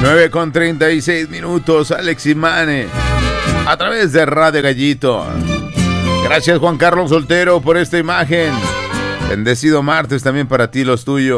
9:36, Alex y Mane, a través de Radio Gallito. Gracias, Juan Carlos Soltero, por esta imagen. Bendecido martes también para ti, los tuyos.